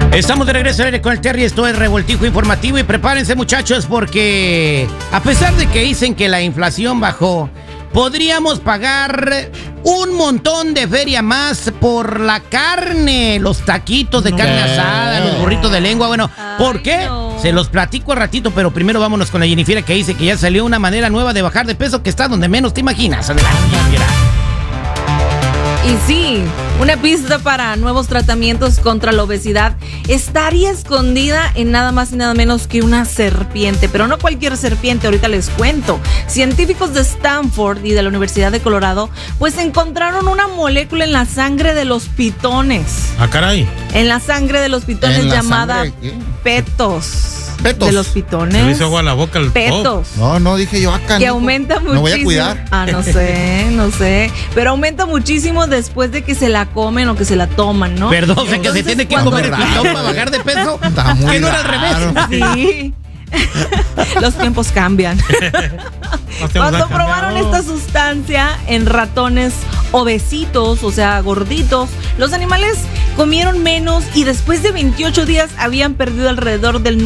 Estamos de regreso con el Terry, esto es Revoltijo Informativo y prepárense muchachos porque a pesar de que dicen que la inflación bajó, podríamos pagar un montón de feria más por la carne, los taquitos de carne asada, los burritos de lengua. Bueno, ¿por qué? No. Se los platico al ratito, pero primero vámonos con la Jennifer que dice que ya salió una manera nueva de bajar de peso que está donde menos te imaginas. Adelante, Jennifer. Y sí, una pista para nuevos tratamientos contra la obesidad estaría escondida en nada más y nada menos que una serpiente, pero no cualquier serpiente, ahorita les cuento. Científicos de Stanford y de la Universidad de Colorado pues encontraron una molécula en la sangre de los pitones. Ah, caray. En la sangre de los pitones llamada petos. ¿Petos? De los pitones. Se le hizo agua a la boca al petos. No, dije yo acá. Que aumenta muchísimo. Me voy a cuidar. No sé. Pero aumenta muchísimo después de que se la comen o que se la toman, ¿no? Perdón, o sea, que se tiene que comer el pitón para bajar de peso. Está muy que no era al revés. Sí. Los tiempos cambian. Cuando probaron esta sustancia en ratones obesitos, o sea, gorditos, los animales comieron menos y después de 28 días habían perdido alrededor del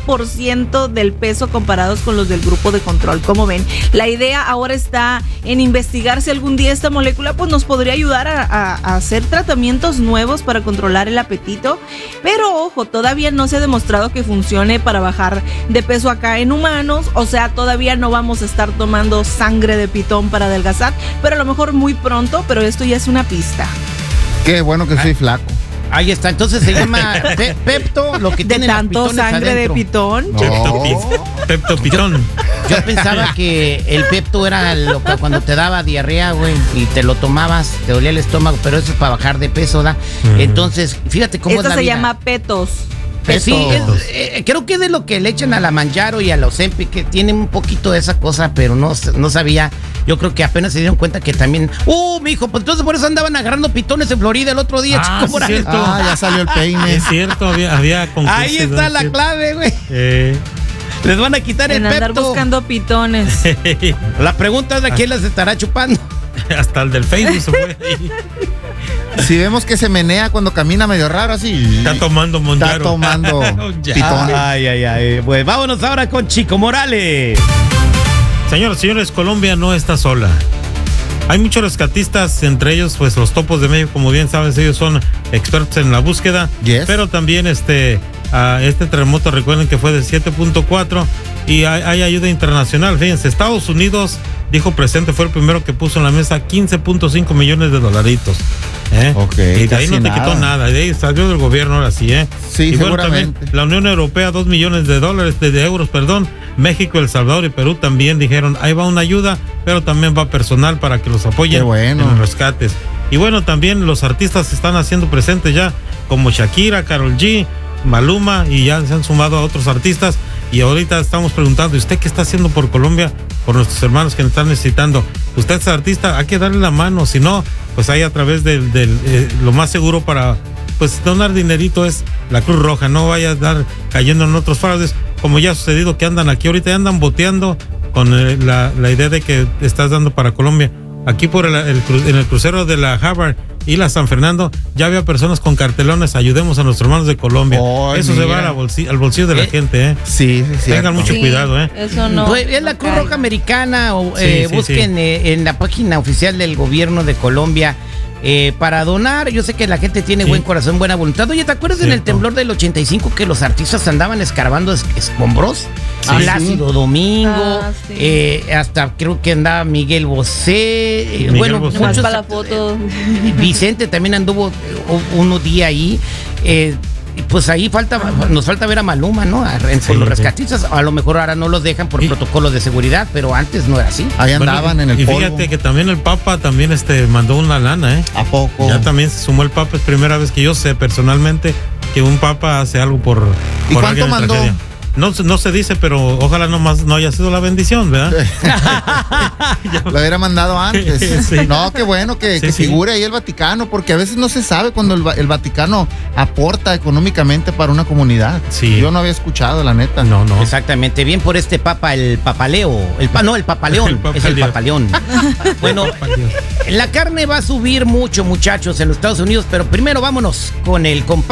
9% del peso comparados con los del grupo de control. Como ven, la idea ahora está en investigar si algún día esta molécula pues nos podría ayudar a hacer tratamientos nuevos para controlar el apetito, pero ojo, todavía no se ha demostrado que funcione para bajar de peso acá en humanos, o sea, todavía no vamos a estar tomando sangre de pitón para adelgazar, pero a lo mejor muy pronto, pero esto ya es una pista. Qué bueno que soy flaco. Ahí está, entonces se llama Pepto, lo que tiene de tanto sangre adentro. De pitón. Pepto pitón. Yo pensaba que el Pepto era lo que cuando te daba diarrea, güey, y te lo tomabas, te dolía el estómago, pero eso es para bajar de peso, ¿da? Entonces, fíjate cómo es la vida. Esta se llama Petos. Sí, creo que es de lo que le echan a la Manjaro y a la Ozempic, que tienen un poquito de esa cosa, pero no sabía. Yo creo que apenas se dieron cuenta que también. Mijo, pues entonces por eso andaban agarrando pitones en Florida el otro día. Sí, es cierto. Ya salió el peine. Es cierto, había concursos. Ahí está la clave, güey. Les van a quitar el Pepto. Andar buscando pitones. La pregunta es de quién las estará chupando. Hasta el del Facebook se fue ahí. Si vemos que se menea cuando camina medio raro así. Está tomando Monjaro. Está tomando pitón. Ay. Pues vámonos ahora con Chico Morales. Señores, Colombia no está sola. Hay muchos rescatistas, entre ellos pues los Topos de México, como bien sabes, ellos son expertos en la búsqueda. Yes. Pero también este terremoto, recuerden que fue de 7.4 y hay ayuda internacional. Fíjense, Estados Unidos dijo presente, fue el primero que puso en la mesa 15.5 millones de dolaritos. Ok, y de ahí no te quitó nada, de ahí salió del gobierno ahora sí, Sí, y bueno, seguramente. también la Unión Europea, 2 millones de euros, México, El Salvador y Perú también dijeron, ahí va una ayuda, pero también va personal para que los apoyen en los rescates. Y bueno, también los artistas se están haciendo presentes ya, como Shakira, Karol G, Maluma, y ya se han sumado a otros artistas. Y ahorita estamos preguntando, ¿usted qué está haciendo por Colombia? Por nuestros hermanos que nos están necesitando. Usted es artista, hay que darle la mano, si no, pues ahí a través del lo más seguro para pues donar dinerito es la Cruz Roja. No vaya a estar cayendo en otros fraudes, como ya ha sucedido que andan aquí ahorita, andan boteando con la idea de que estás dando para Colombia. Aquí por en el crucero de la Harvard y la San Fernando ya había personas con cartelones, ayudemos a nuestros hermanos de Colombia. Eso se va al bolsillo de la gente, Sí, tengan mucho cuidado, Eso no. Pues es la Cruz Roja Americana, o busquen en la página oficial del gobierno de Colombia para donar. Yo sé que la gente tiene buen corazón, buena voluntad. Oye, ¿te acuerdas en el temblor del 85 que los artistas andaban escarbando escombros? Plácido Domingo, hasta creo que andaba Miguel Bosé, Bosé. Muchos para la foto. Vicente también anduvo uno día ahí. Pues ahí nos falta ver a Maluma, ¿no? Por los rescatistas. A lo mejor ahora no los dejan por protocolos de seguridad, pero antes no era así. Ahí andaban en el polvo. Y fíjate que también el Papa también mandó una lana, ¿A poco? Ya también se sumó el Papa, es primera vez que yo sé personalmente que un Papa hace algo por ¿Y cuánto mandó? No se dice, pero ojalá no haya sido la bendición, ¿verdad? Lo hubiera mandado antes. Sí. No, qué bueno que figure ahí el Vaticano, porque a veces no se sabe cuando el Vaticano aporta económicamente para una comunidad. Sí. Yo no había escuchado, la neta. No. Exactamente, bien por este Papa, el Papaleo. El Papaleón. Es el Papaleón. Bueno, la carne va a subir mucho, muchachos, en los Estados Unidos, pero primero vámonos con el compadre.